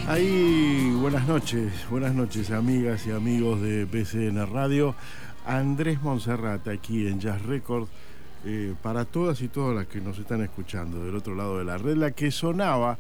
Ahí, buenas noches amigas y amigos de PCN Radio. Andrés Monserrate aquí en Jazz Record, para todas y todas las que nos están escuchando del otro lado de la red. La que sonaba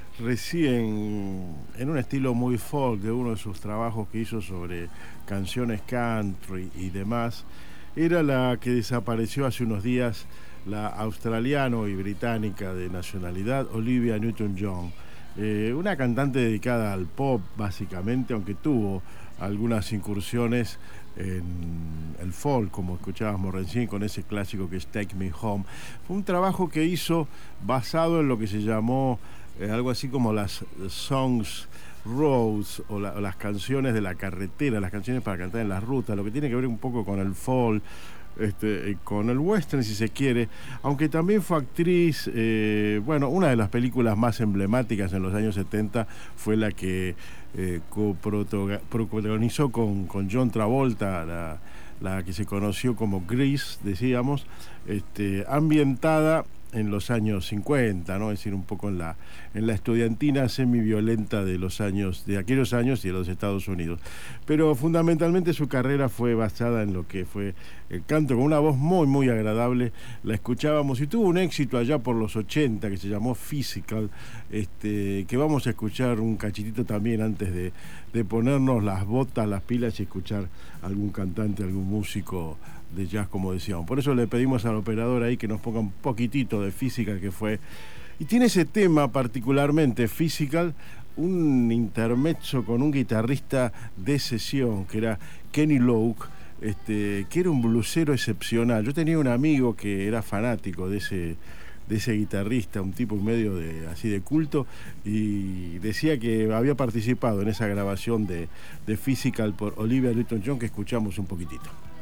recién en un estilo muy folk de uno de sus trabajos que hizo sobre canciones country y demás, era la que desapareció hace unos días, la australiano y británica de nacionalidad Olivia Newton-John. Una cantante dedicada al pop, básicamente, aunque tuvo algunas incursiones en el folk, como escuchábamos recién con ese clásico que es Take Me Home. Fue un trabajo que hizo basado en lo que se llamó algo así como las songs roads o las canciones de la carretera, las canciones para cantar en las rutas, lo que tiene que ver un poco con el folk, con el western si se quiere, aunque también fue actriz. Una de las películas más emblemáticas en los años 70 fue la que protagonizó con John Travolta, la que se conoció como Grease, decíamos, ambientada en los años 50, ¿no? Es decir, un poco en la estudiantina semiviolenta de aquellos años y de los Estados Unidos. Pero fundamentalmente su carrera fue basada en lo que fue el canto, con una voz muy, muy agradable. La escuchábamos y tuvo un éxito allá por los 80 que se llamó Physical, que vamos a escuchar un cachitito también antes de ponernos las botas, las pilas y escuchar algún cantante, algún músico de jazz, como decíamos. Por eso le pedimos al operador ahí que nos ponga un poquitito de Physical, que fue... Y tiene ese tema particularmente, Physical, un intermezzo con un guitarrista de sesión, que era Kenny Lowe, que era un blusero excepcional. Yo tenía un amigo que era fanático de ese guitarrista, un tipo medio así de culto, y decía que había participado en esa grabación de Physical por Olivia Newton-John, que escuchamos un poquitito.